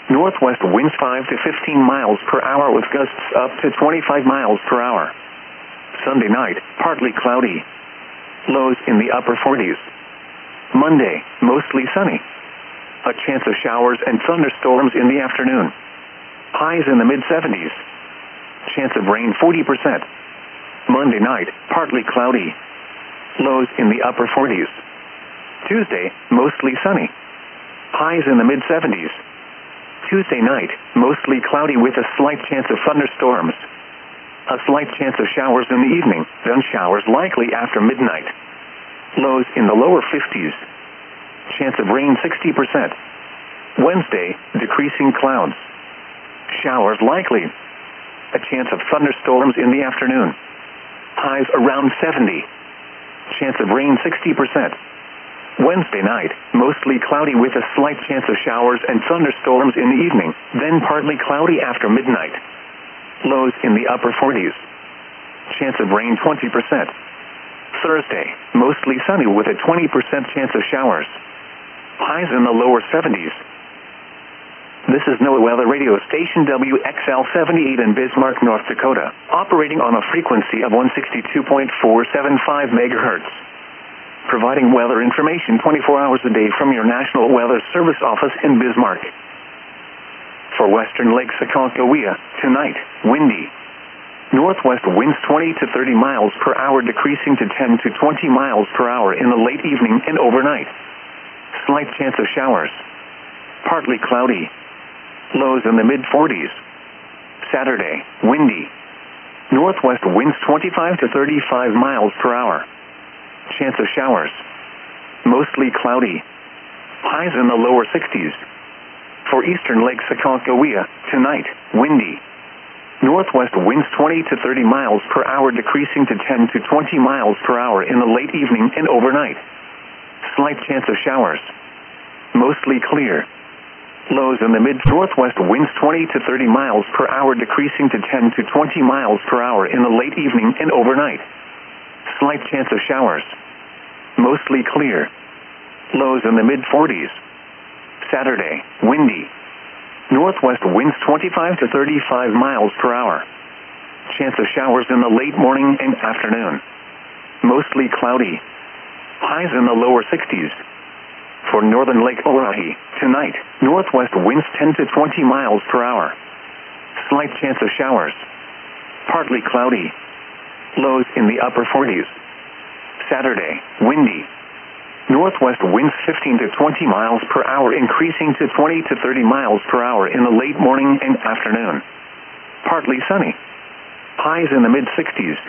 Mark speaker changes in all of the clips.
Speaker 1: Northwest winds 5 to 15 miles per hour with gusts up to 25 miles per hour. Sunday night, partly cloudy. Lows in the upper 40s. Monday, mostly sunny. A chance of showers and thunderstorms in the afternoon. Highs in the mid-70s. Chance of rain 40%. Monday night, partly cloudy. Lows in the upper 40s. Tuesday, mostly sunny. Highs in the mid-70s. Tuesday night, mostly cloudy with a slight chance of thunderstorms. A slight chance of showers in the evening, then showers likely after midnight. Lows in the lower 50s. Chance of rain 60%. Wednesday, decreasing clouds. Showers likely. A chance of thunderstorms in the afternoon. Highs around 70. Chance of rain 60%. Wednesday night, mostly cloudy with a slight chance of showers and thunderstorms in the evening, then partly cloudy after midnight. Lows in the upper 40s. Chance of rain 20%. Thursday, mostly sunny with a 20% chance of showers. Highs in the lower 70s. This is NOAA Weather Radio Station WXL-78 in Bismarck, North Dakota, operating on a frequency of 162.475 megahertz. Providing weather information 24 hours a day from your National Weather Service office in Bismarck. For western Lake Aconcagua, tonight, windy. Northwest winds 20 to 30 miles per hour decreasing to 10 to 20 miles per hour in the late evening and overnight. Slight chance of showers. Partly cloudy. Lows in the mid-40s. Saturday, windy. Northwest winds 25 to 35 miles per hour. Chance of showers. Mostly cloudy. Highs in the lower 60s. For eastern Lake Aconcagua, tonight, windy. Northwest winds 20 to 30 miles per hour decreasing to 10 to 20 miles per hour in the late evening and overnight. Slight chance of showers. Mostly clear. Lows in the mid-northwest winds 20 to 30 miles per hour decreasing to 10 to 20 miles per hour in the late evening and overnight. Slight chance of showers. Mostly clear. Lows in the mid-40s. Saturday, windy. Northwest winds 25 to 35 miles per hour. Chance of showers in the late morning and afternoon. Mostly cloudy. Highs in the lower 60s. For northern Lake Oahe, tonight, northwest winds 10 to 20 miles per hour. Slight chance of showers. Partly cloudy. Lows in the upper 40s. Saturday, windy. Northwest winds 15 to 20 miles per hour increasing to 20 to 30 miles per hour in the late morning and afternoon. Partly sunny. Highs in the mid-60s.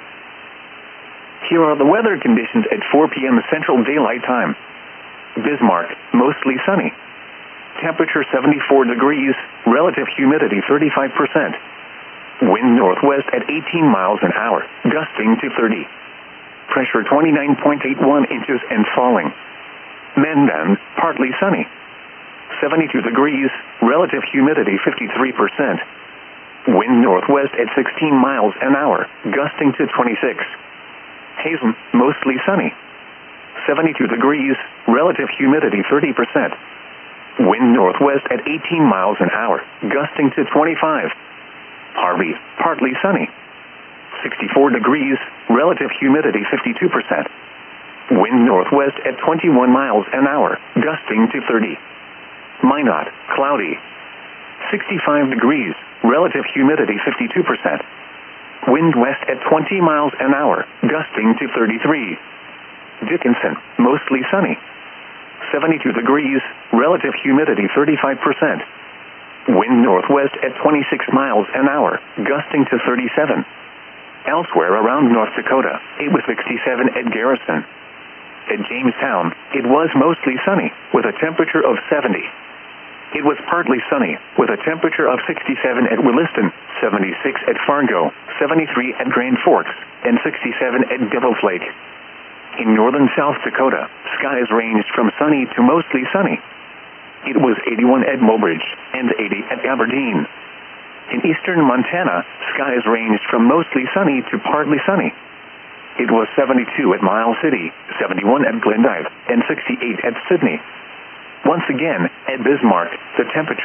Speaker 1: Here are the weather conditions at 4 p.m. Central Daylight Time. Bismarck, mostly sunny. Temperature 74 degrees, relative humidity 35%. Wind northwest at 18 miles an hour, gusting to 30. Pressure 29.81 inches and falling. Mandan, partly sunny. 72 degrees, relative humidity 53%. Wind northwest at 16 miles an hour, gusting to 26. Hazen, mostly sunny. 72 degrees, relative humidity 30%. Wind northwest at 18 miles an hour, gusting to 25. Harvey, partly sunny. 64 degrees, relative humidity 52%. Wind northwest at 21 miles an hour, gusting to 30. Minot, cloudy. 65 degrees, relative humidity 52%. Wind west at 20 miles an hour, gusting to 33. Dickinson, mostly sunny. 72 degrees, relative humidity 35%. Wind northwest at 26 miles an hour, gusting to 37. Elsewhere around North Dakota, it was 67 at Garrison. At Jamestown, it was mostly sunny, with a temperature of 70. It was partly sunny, with a temperature of 67 at Williston, 76 at Fargo, 73 at Grand Forks, and 67 at Devil's Lake. In northern South Dakota, skies ranged from sunny to mostly sunny. It was 81 at Mobridge and 80 at Aberdeen. In eastern Montana, skies ranged from mostly sunny to partly sunny. It was 72 at Miles City, 71 at Glendive, and 68 at Sydney. Once again, at Bismarck, the temperature